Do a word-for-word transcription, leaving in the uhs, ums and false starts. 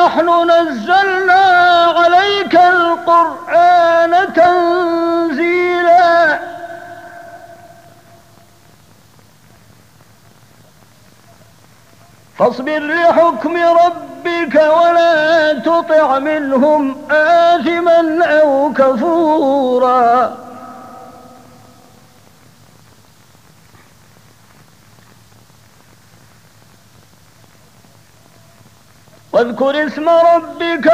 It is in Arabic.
نحن نزلنا عليك القرآن تنزيلا فاصبر لحكم ربك ولا تطع منهم آثما أو كفورا واذكر اسم ربك